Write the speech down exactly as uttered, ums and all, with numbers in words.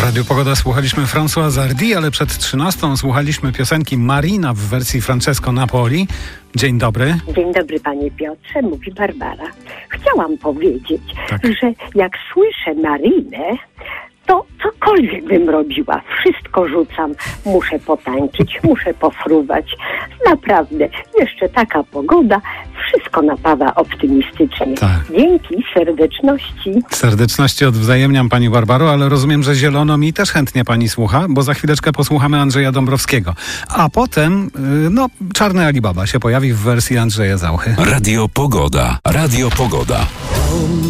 W Radiu Pogoda słuchaliśmy François Hardy, ale przed trzynastą słuchaliśmy piosenki Marina w wersji Francesco Napoli. Dzień dobry. Dzień dobry, panie Piotrze, mówi Barbara. Chciałam powiedzieć, Tak. że jak słyszę Marinę, to cokolwiek bym robiła, wszystko rzucam. Muszę potańczyć, muszę pofruwać. Naprawdę, jeszcze taka pogoda, wszystko napawa optymistycznie. Tak. Dzięki, serdeczności. Serdeczności odwzajemniam pani Barbaro, ale rozumiem, że zielono mi też chętnie pani słucha, bo za chwileczkę posłuchamy Andrzeja Dąbrowskiego. A potem, yy, no, Czarny Alibaba się pojawi w wersji Andrzeja Zauchy. Radio Pogoda. Radio Pogoda.